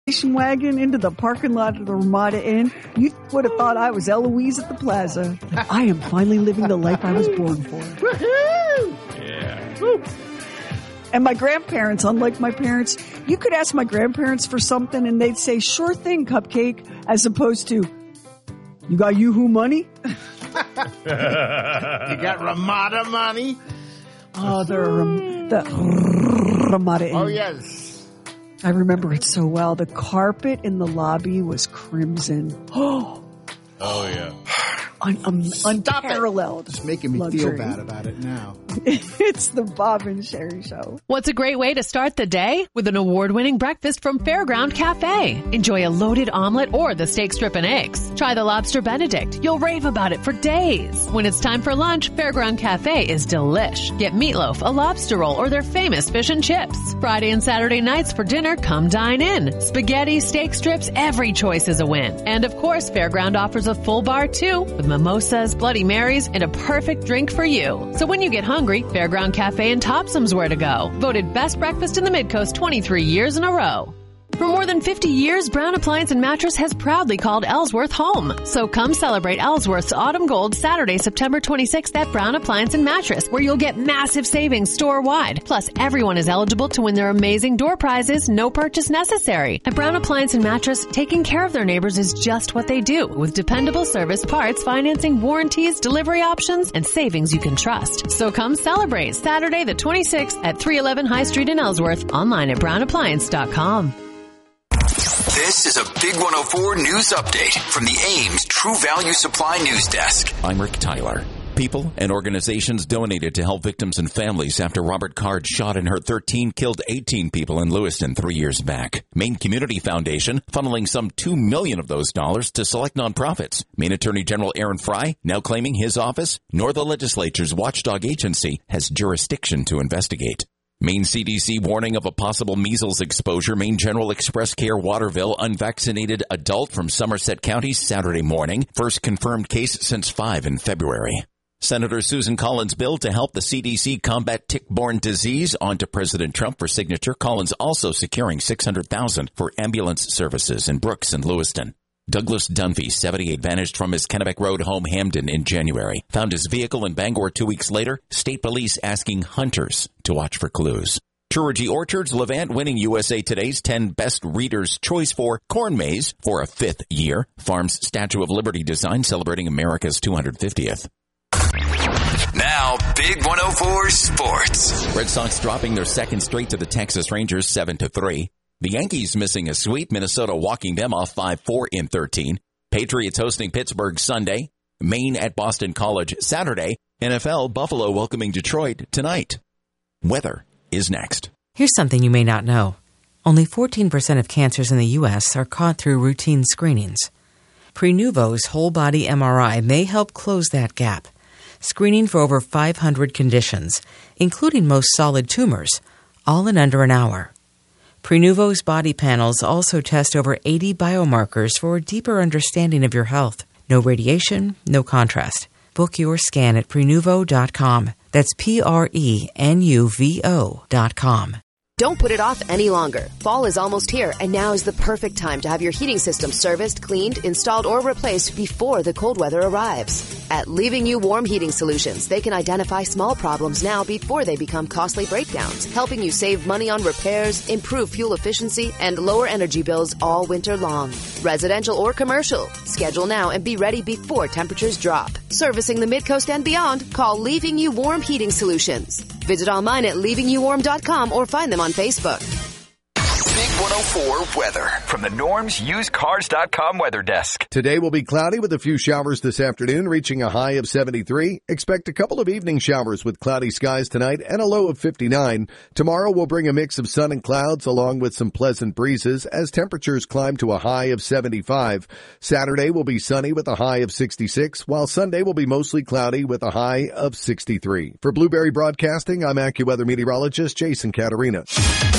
station wagon into the parking lot of the Ramada Inn, you would have thought I was Eloise at the plaza. I am finally living the life I was born for. Woohoo! Yeah. Woo. And my grandparents, unlike my parents, you could ask my grandparents for something and they'd say, sure thing, Cupcake, as opposed to, you got Yoo-hoo money? You got Ramada money? Oh, the Ramada Inn. Oh, yes. I remember it so well. The carpet in the lobby was crimson. Oh, yeah. Unparalleled. It's making me luxury. feel bad about it now. It's the Bob and Sherry Show. What's a great way to start the day? With an award-winning breakfast from Fairground Cafe. Enjoy a loaded omelet or the steak strip and eggs. Try the lobster Benedict. You'll rave about it for days. When it's time for lunch, Fairground Cafe is delish. Get meatloaf, a lobster roll, or their famous fish and chips. Friday and Saturday nights for dinner, come dine in. Spaghetti, steak strips, every choice is a win. And of course, Fairground offers a full bar too, with mimosas, Bloody Marys, and a perfect drink for you. So when you get hungry, Fairground Cafe and Topsum's where to go. Voted best breakfast in the Midcoast 23 years in a row. For more than 50 years, Brown Appliance and Mattress has proudly called Ellsworth home. So come celebrate Ellsworth's Autumn Gold Saturday, September 26th at Brown Appliance and Mattress, where you'll get massive savings store-wide. Plus, everyone is eligible to win their amazing door prizes, no purchase necessary. At Brown Appliance and Mattress, taking care of their neighbors is just what they do, with dependable service, parts, financing, warranties, delivery options, and savings you can trust. So come celebrate Saturday the 26th at 311 High Street in Ellsworth, online at brownappliance.com. This is a Big 104 news update from the Ames True Value Supply News Desk. I'm Rick Tyler. People and organizations donated to help victims and families after Robert Card shot and hurt 13, killed 18 people in Lewiston 3 years back. Maine Community Foundation funneling some $2 million of those dollars to select nonprofits. Maine Attorney General Aaron Fry now claiming his office nor the legislature's watchdog agency has jurisdiction to investigate. Maine CDC warning of a possible measles exposure. Maine General Express Care Waterville unvaccinated adult from Somerset County Saturday morning. First confirmed case since 5 in February. Senator Susan Collins' bill to help the CDC combat tick-borne disease on to President Trump for signature. Collins also securing $600,000 for ambulance services in Brooks and Lewiston. Douglas Dunphy, 78, vanished from his Kennebec Road home, Hamden, in January. Found his vehicle in Bangor 2 weeks later. State police asking hunters to watch for clues. Truergy Orchards, Levant winning USA Today's 10 Best Readers' Choice for Corn Maze for a 5th year. Farm's Statue of Liberty design celebrating America's 250th. Now, Big 104 Sports. Red Sox dropping their second straight to the Texas Rangers 7-3. The Yankees missing a sweep, Minnesota walking them off 5-4 in 13. Patriots hosting Pittsburgh Sunday. Maine at Boston College Saturday. NFL, Buffalo welcoming Detroit tonight. Weather is next. Here's something you may not know. Only 14% of cancers in the U.S. are caught through routine screenings. Prenuvo's whole-body MRI may help close that gap, screening for over 500 conditions, including most solid tumors, all in under an hour. Prenuvo's body panels also test over 80 biomarkers for a deeper understanding of your health. No radiation, no contrast. Book your scan at Prenuvo.com. That's Prenuvo.com. Don't put it off any longer. Fall is almost here, and now is the perfect time to have your heating system serviced, cleaned, installed, or replaced before the cold weather arrives. At Leaving You Warm Heating Solutions, they can identify small problems now before they become costly breakdowns, helping you save money on repairs, improve fuel efficiency, and lower energy bills all winter long. Residential or commercial. Schedule now and be ready before temperatures drop. Servicing the Midcoast and beyond, call Leaving You Warm Heating Solutions. Visit online at leavingyouwarm.com or find them on Facebook. Big 104 weather from the NormsUsedCars.com weather desk. Today will be cloudy with a few showers this afternoon, reaching a high of 73. Expect a couple of evening showers with cloudy skies tonight and a low of 59. Tomorrow will bring a mix of sun and clouds along with some pleasant breezes as temperatures climb to a high of 75. Saturday will be sunny with a high of 66, while Sunday will be mostly cloudy with a high of 63. For Blueberry Broadcasting, I'm AccuWeather meteorologist Jason Caterina.